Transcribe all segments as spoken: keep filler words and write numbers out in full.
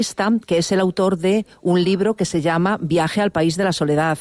que es el autor de un libro que se llama Viaje al País de la Soledad,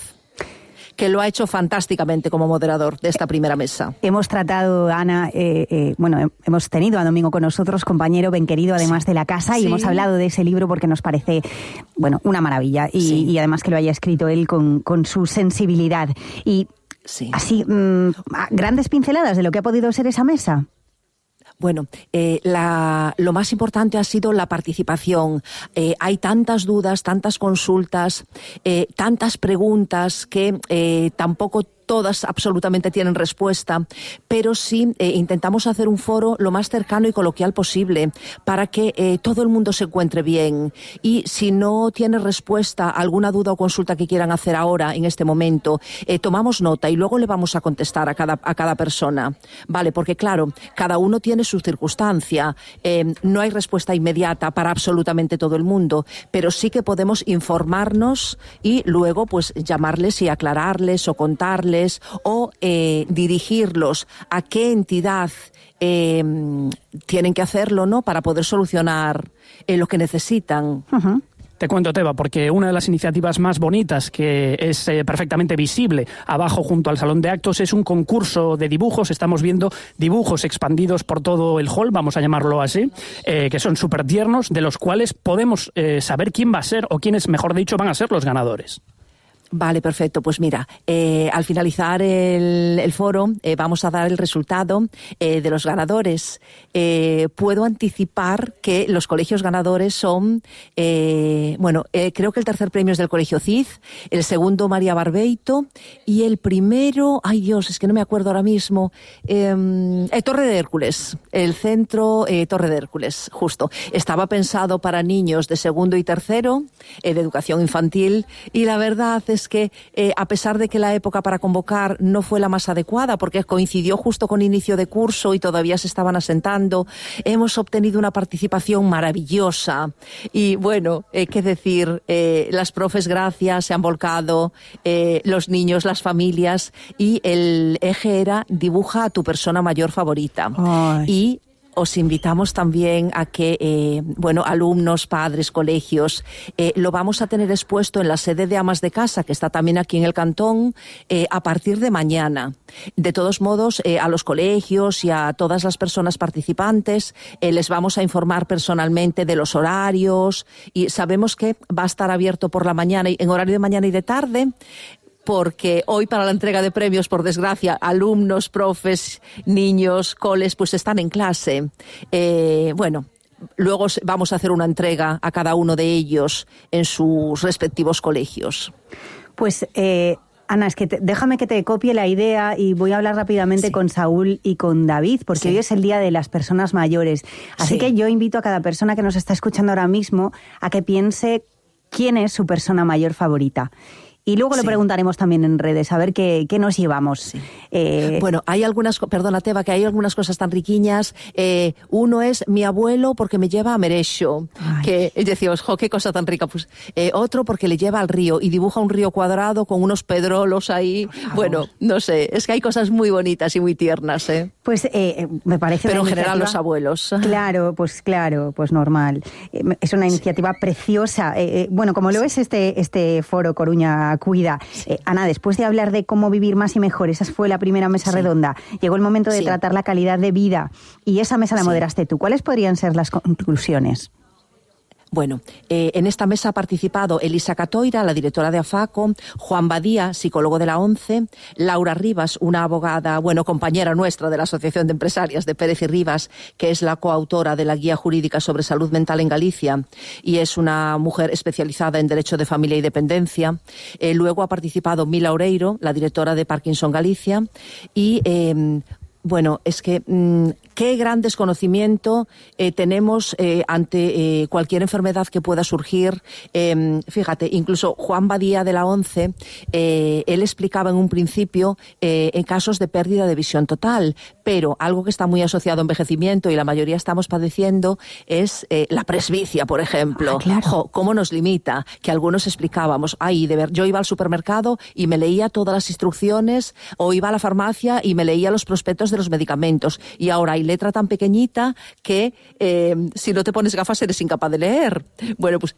que lo ha hecho fantásticamente como moderador de esta primera mesa. Hemos tratado, Ana, eh, eh, bueno, hemos tenido a Domingo con nosotros, compañero ben querido, además sí. de la casa, y sí. hemos hablado de ese libro porque nos parece, bueno, una maravilla, y, sí. y además que lo haya escrito él con, con su sensibilidad. Y sí. así, mmm, grandes pinceladas de lo que ha podido ser esa mesa. Bueno, eh, la, lo más importante ha sido la participación. Eh, hay tantas dudas, tantas consultas, eh, tantas preguntas que eh, tampoco todas absolutamente tienen respuesta, pero sí eh, intentamos hacer un foro lo más cercano y coloquial posible para que eh, todo el mundo se encuentre bien. Y si no tiene respuesta a alguna duda o consulta que quieran hacer ahora, en este momento, eh, tomamos nota y luego le vamos a contestar a cada, a cada persona. Vale, porque claro, cada uno tiene su circunstancia, eh, no hay respuesta inmediata para absolutamente todo el mundo, pero sí que podemos informarnos y luego pues llamarles y aclararles o contarles o eh, dirigirlos a qué entidad eh, tienen que hacerlo, ¿no?, para poder solucionar eh, lo que necesitan. Uh-huh. Te cuento, Teba, porque una de las iniciativas más bonitas, que es eh, perfectamente visible abajo junto al salón de actos, es un concurso de dibujos. Estamos viendo dibujos expandidos por todo el hall, vamos a llamarlo así, eh, que son súper tiernos, de los cuales podemos eh, saber quién va a ser, o quiénes, mejor dicho, van a ser los ganadores. Vale, perfecto. Pues mira, eh, al finalizar el, el foro eh, vamos a dar el resultado eh, de los ganadores. Eh, puedo anticipar que los colegios ganadores son, eh, bueno, eh, creo que el tercer premio es del Colegio Cid, el segundo María Barbeito y el primero, ay Dios, es que no me acuerdo ahora mismo, eh, eh, Torre de Hércules, el centro eh, Torre de Hércules, justo. Estaba pensado para niños de segundo y tercero, eh, de educación infantil, y la verdad es Es que eh, a pesar de que la época para convocar no fue la más adecuada, porque coincidió justo con inicio de curso y todavía se estaban asentando, hemos obtenido una participación maravillosa. Y bueno, eh, qué decir, eh, las profes, gracias, se han volcado, eh, los niños, las familias, y el eje era dibuja a tu persona mayor favorita. Ay. Y os invitamos también a que, eh, bueno, alumnos, padres, colegios, eh, lo vamos a tener expuesto en la sede de Amas de Casa, que está también aquí en el cantón, eh, a partir de mañana. De todos modos, eh, a los colegios y a todas las personas participantes eh, les vamos a informar personalmente de los horarios, y sabemos que va a estar abierto por la mañana, y en horario de mañana y de tarde, porque hoy para la entrega de premios, por desgracia, alumnos, profes, niños, coles, pues están en clase. Eh, bueno, luego vamos a hacer una entrega a cada uno de ellos en sus respectivos colegios. Pues, eh, Ana, es que te, déjame que te copie la idea y voy a hablar rápidamente sí. con Saúl y con David, porque sí. hoy es el Día de las Personas Mayores. Así sí. que yo invito a cada persona que nos está escuchando ahora mismo a que piense quién es su persona mayor favorita. Y luego sí. le preguntaremos también en redes a ver qué, qué nos llevamos. Sí. Eh, bueno, hay algunas, perdona Teba, que hay algunas cosas tan riquiñas. Eh, uno es mi abuelo porque me lleva a Merexo, Ay. que decimos, jo, qué cosa tan rica. Pues eh, otro porque le lleva al río y dibuja un río cuadrado con unos pedrolos ahí. Bueno, no sé, es que hay cosas muy bonitas y muy tiernas, ¿eh? Pues eh, me parece. Pero en general los abuelos. Claro, pues claro, pues normal. Eh, es una iniciativa sí. preciosa. Eh, bueno, como lo es este, este foro Coruña Cuida. Sí. Eh, Ana, después de hablar de cómo vivir más y mejor, esa fue la primera mesa sí. redonda, llegó el momento de sí. tratar la calidad de vida, y esa mesa la sí. moderaste tú. ¿Cuáles podrían ser las conclusiones? Bueno, eh, en esta mesa ha participado Elisa Catoira, la directora de AFACO, Juan Badía, psicólogo de la ONCE, Laura Rivas, una abogada, bueno, compañera nuestra de la Asociación de Empresarias de Pérez y Rivas, que es la coautora de la Guía Jurídica sobre Salud Mental en Galicia, y es una mujer especializada en Derecho de Familia y Dependencia. Eh, luego ha participado Mila Oreiro, la directora de Parkinson Galicia, y eh, bueno, es que mmm, qué gran desconocimiento eh, tenemos eh, ante eh, cualquier enfermedad que pueda surgir. Eh, fíjate, incluso Juan Badía de la ONCE, eh, él explicaba en un principio eh, en casos de pérdida de visión total, pero algo que está muy asociado a envejecimiento y la mayoría estamos padeciendo es eh, la presbicia, por ejemplo. Ah, claro. Jo, ¿cómo nos limita? Que algunos explicábamos, ay, de ver, yo iba al supermercado y me leía todas las instrucciones, o iba a la farmacia y me leía los prospectos de los medicamentos. Y ahora hay letra tan pequeñita que eh, si no te pones gafas eres incapaz de leer. Bueno, pues